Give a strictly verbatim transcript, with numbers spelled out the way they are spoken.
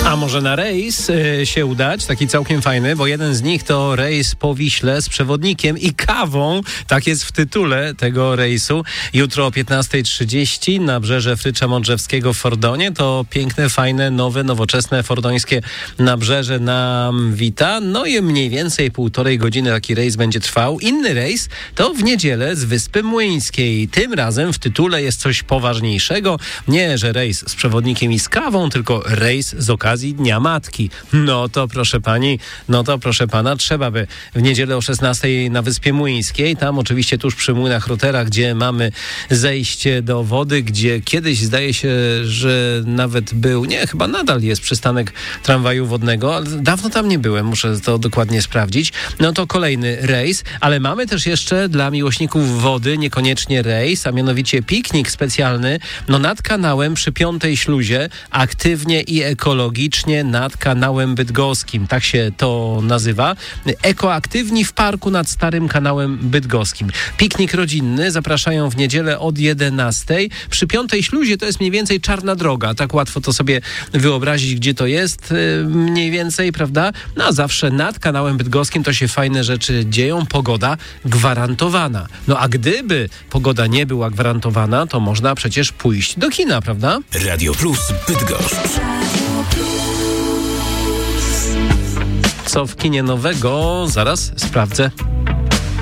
A może na rejs y, się udać, taki całkiem fajny, bo jeden z nich to rejs po Wiśle z przewodnikiem i kawą, tak jest w tytule tego rejsu. Jutro o piętnasta trzydzieści nabrzeże Frycza Modrzewskiego w Fordonie. To piękne, fajne, nowe, nowoczesne fordońskie nabrzeże nam wita. No i mniej więcej półtorej godziny taki rejs będzie trwał. Inny rejs to w niedzielę z Wyspy Młyńskiej. Tym razem w tytule jest coś poważniejszego. Nie, że rejs z przewodnikiem i z kawą, tylko rejs z okazji Dnia Matki. No to proszę pani, no to proszę pana, trzeba by w niedzielę o szesnastej na Wyspie Młyńskiej, tam oczywiście tuż przy Młynach Rotera, gdzie mamy zejście do wody, gdzie kiedyś zdaje się, że nawet był, nie, chyba nadal jest przystanek tramwaju wodnego, ale dawno tam nie byłem, muszę to dokładnie sprawdzić. No to kolejny rejs, ale mamy też jeszcze dla miłośników wody niekoniecznie rejs, a mianowicie piknik specjalny, no nad kanałem przy Piątej Śluzie, aktywnie i ekologicznie nad kanałem bydgoskim, tak się to nazywa. Ekoaktywni w parku nad Starym Kanałem Bydgoskim. Piknik rodzinny, zapraszają w niedzielę od jedenastej. Przy Piątej Śluzie to jest mniej więcej Czarna Droga, tak łatwo to sobie wyobrazić, gdzie to jest mniej więcej, prawda? No a zawsze nad kanałem bydgoskim to się fajne rzeczy dzieją, pogoda gwarantowana. No a gdyby pogoda nie była gwarantowana, to można przecież pójść do kina, prawda? Radio Plus Bydgoszcz. Co w kinie nowego? Zaraz sprawdzę.